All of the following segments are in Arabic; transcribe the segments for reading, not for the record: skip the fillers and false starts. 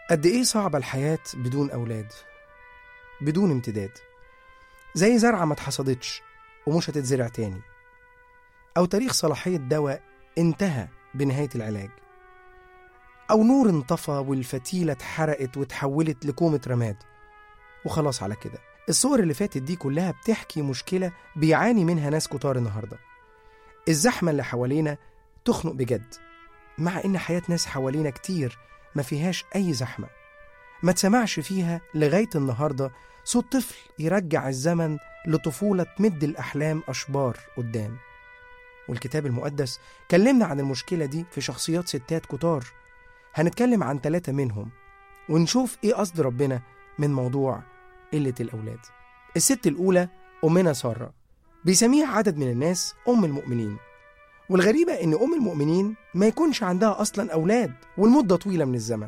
قد إيه صعبة الحياة بدون أولاد، بدون امتداد، زي زرعة ما اتحصدتش ومش هتتزرع تاني، أو تاريخ صلاحية دواء انتهى بنهاية العلاج، أو نور انطفى والفتيلة اتحرقت وتحولت لكومة رماد وخلاص على كده. الصور اللي فاتت دي كلها بتحكي مشكلة بيعاني منها ناس كتار النهاردة. الزحمة اللي حوالينا تخنق بجد، مع إن حياة ناس حوالينا كتير ما فيهاش أي زحمة، ما تسمعش فيها لغاية النهاردة صوت طفل يرجع الزمن لطفولة تمد الأحلام أشبار قدام. والكتاب المقدس كلمنا عن المشكلة دي في شخصيات ستات كتار، هنتكلم عن 3 منهم ونشوف إيه قصد ربنا من موضوع قلة الأولاد. الست الأولى أمنا سارة، بيسميها عدد من الناس أم المؤمنين، والغريبة إن أم المؤمنين ما يكونش عندها أصلا أولاد والمدة طويلة من الزمن.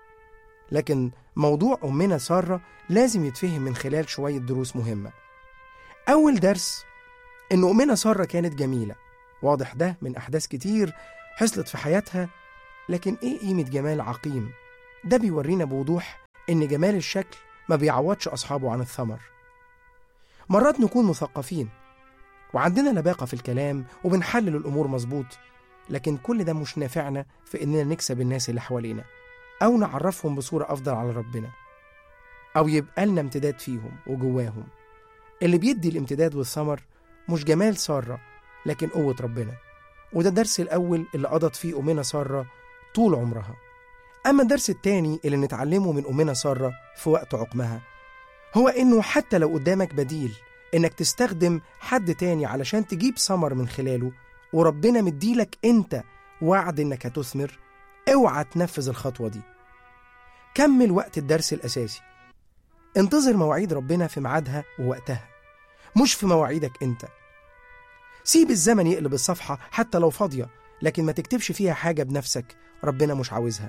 لكن موضوع أمنا سارة لازم يتفهم من خلال شوية دروس مهمة. أول درس إن أمنا سارة كانت جميلة، واضح ده من أحداث كتير حصلت في حياتها. لكن إيه قيمة جمال عقيم؟ ده بيورينا بوضوح إن جمال الشكل ما بيعوضش أصحابه عن الثمر. مرات نكون مثقفين وعندنا لباقة في الكلام وبنحلل الأمور مظبوط، لكن كل ده مش نافعنا في إننا نكسب الناس اللي حوالينا أو نعرفهم بصورة أفضل على ربنا، أو يبقى لنا امتداد فيهم وجواهم. اللي بيدي الامتداد والثمر مش جمال سارة لكن قوة ربنا، وده الدرس الأول اللي قضت فيه أمنا سارة طول عمرها. أما الدرس التاني اللي نتعلمه من أمنا سارة في وقت عقمها هو إنه حتى لو قدامك بديل إنك تستخدم حد تاني علشان تجيب ثمر من خلاله، وربنا مديلك أنت وعد إنك هتثمر، اوعى تنفذ الخطوة دي. كمل وقت الدرس الأساسي، انتظر مواعيد ربنا في ميعادها ووقتها، مش في مواعيدك أنت. سيب الزمن يقلب الصفحة حتى لو فاضية، لكن ما تكتبش فيها حاجة بنفسك ربنا مش عاوزها.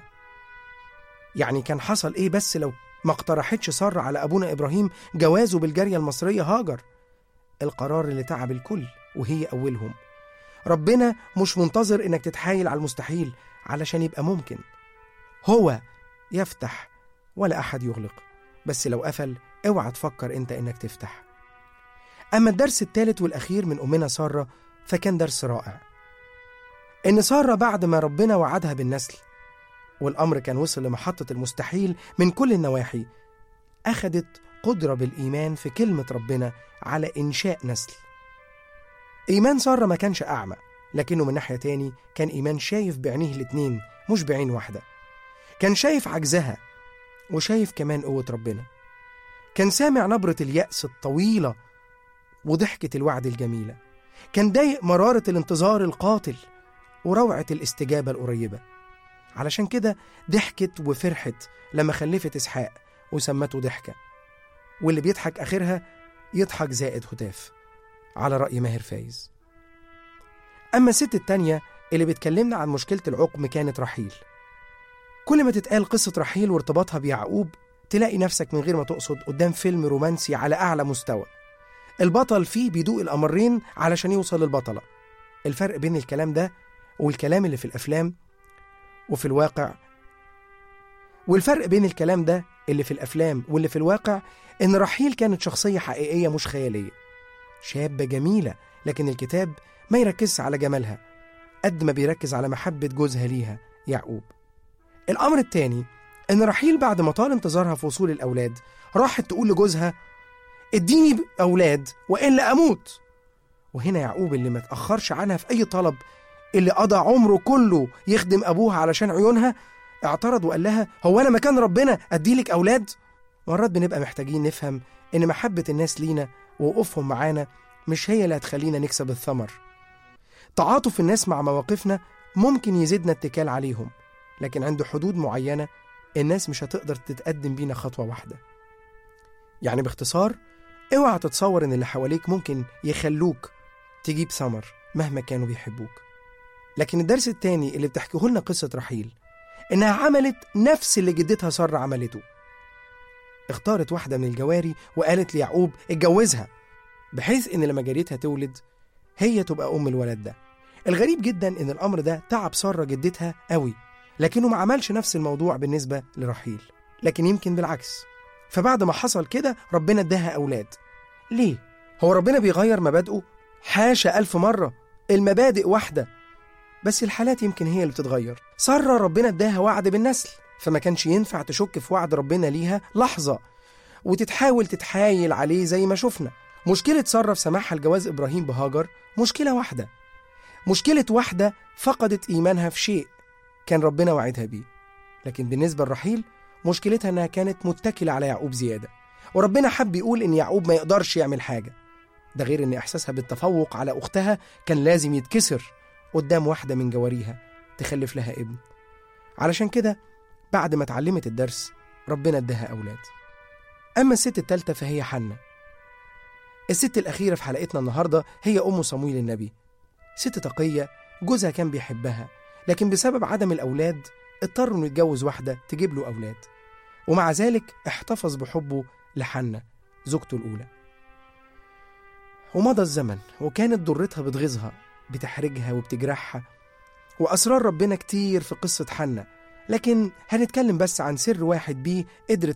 يعني كان حصل إيه بس لو ما اقترحتش سارة على أبونا إبراهيم جوازه بالجارية المصرية هاجر؟ القرار اللي تعب الكل وهي أولهم. ربنا مش منتظر إنك تتحايل على المستحيل علشان يبقى ممكن. هو يفتح ولا أحد يغلق، بس لو قفل اوعى تفكر أنت إنك تفتح. أما الدرس الثالث والأخير من أمنا سارة فكان درس رائع. إن سارة بعد ما ربنا وعدها بالنسل والأمر كان وصل لمحطة المستحيل من كل النواحي، أخدت قدرة بالإيمان في كلمة ربنا على إنشاء نسل. إيمان سارة ما كانش أعمى، لكنه من ناحية تاني كان إيمان شايف بعينيه الاتنين مش بعين واحدة. كان شايف عجزها وشايف كمان قوة ربنا. كان سامع نبرة اليأس الطويلة وضحكة الوعد الجميلة. كان ضايق مرارة الانتظار القاتل وروعة الاستجابة القريبة. علشان كده ضحكت وفرحت لما خلفت إسحاق وسمته ضحكة، واللي بيضحك آخرها يضحك زائد هتاف، على رأي ماهر فايز. أما الست التانية اللي بتكلمنا عن مشكلة العقم كانت رحيل. كل ما تتقال قصة رحيل وارتباطها بيعقوب تلاقي نفسك من غير ما تقصد قدام فيلم رومانسي على أعلى مستوى. البطل فيه بيدوق الأمرين علشان يوصل للبطلة. الفرق بين الكلام ده والكلام اللي في الأفلام وفي الواقع، والفرق بين الكلام ده اللي في الأفلام واللي في الواقع إن رحيل كانت شخصية حقيقية مش خيالية، شابة جميلة، لكن الكتاب ما يركز على جمالها قد ما بيركز على محبة جوزها ليها يعقوب. الأمر التاني إن رحيل بعد ما طال انتظارها في وصول الأولاد راحت تقول لجوزها اديني أولاد وإلا أموت. وهنا يعقوب اللي ما تأخرش عنها في أي طلب، اللي قضى عمره كله يخدم أبوها علشان عيونها، اعترض وقال لها هو أنا مكان ربنا أديلك أولاد؟ مرات بنبقى محتاجين نفهم إن محبة الناس لينا ووقوفهم معانا مش هي اللي هتخلينا نكسب الثمر. تعاطف الناس مع مواقفنا ممكن يزيدنا اتكال عليهم، لكن عند حدود معينة الناس مش هتقدر تتقدم بينا خطوة واحدة. يعني باختصار، اوعى تتصور ان اللي حواليك ممكن يخلوك تجيب ثمر مهما كانوا بيحبوك. لكن الدرس التاني اللي بتحكيه لنا قصة رحيل انها عملت نفس اللي جدتها سارة عملته. اختارت واحدة من الجواري وقالت ليعقوب اتجوزها، بحيث ان لما جاريتها تولد هي تبقى ام الولد ده. الغريب جدا ان الامر ده تعب سارة جدتها قوي، لكنه ما عملش نفس الموضوع بالنسبة لرحيل، لكن يمكن بالعكس. فبعد ما حصل كده ربنا اداها أولاد. ليه؟ هو ربنا بيغير مبادئه؟ حاشا 1000 مرة، المبادئ واحدة، بس الحالات يمكن هي اللي بتتغير. سارة ربنا اداها وعد بالنسل، فما كانش ينفع تشك في وعد ربنا ليها لحظة وتتحاول تتحايل عليه زي ما شفنا. مشكلة سارة في سماحها لجواز إبراهيم بهاجر مشكلة واحدة، مشكلة واحدة فقدت إيمانها في شيء كان ربنا وعدها بيه. لكن بالنسبة لرحيل مشكلتها أنها كانت متكلة على يعقوب زيادة، وربنا حب يقول إن يعقوب ما يقدرش يعمل حاجة. ده غير إن إحساسها بالتفوق على أختها كان لازم يتكسر قدام واحدة من جواريها تخلف لها ابن. علشان كده بعد ما اتعلمت الدرس ربنا اداها أولاد. أما الست الثالثة فهي حنة. الست الأخيرة في حلقتنا النهاردة هي أم صمويل النبي. ست تقية، جوزها كان بيحبها، لكن بسبب عدم الأولاد اضطر إنه يتجوز واحدة تجيب له أولاد، ومع ذلك احتفظ بحبه لحنة زوجته الأولى. ومضى الزمن وكانت ضرتها بتغيظها، بتحرجها وبتجرحها، وأسرار ربنا كتير في قصة حنة، لكن هنتكلم بس عن سر واحد بيه قدرت